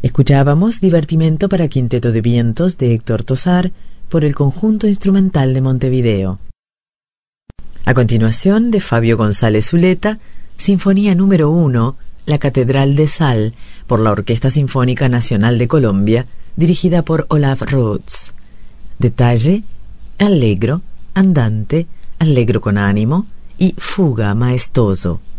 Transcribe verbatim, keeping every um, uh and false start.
Escuchábamos Divertimento para Quinteto de Vientos de Héctor Tosar por el Conjunto Instrumental de Montevideo. A continuación, de Fabio González Zuleta, Sinfonía número uno, La Catedral de Sal, por la Orquesta Sinfónica Nacional de Colombia, dirigida por Olaf Rhodes. Detalle: allegro, andante, allegro con ánimo y fuga maestoso.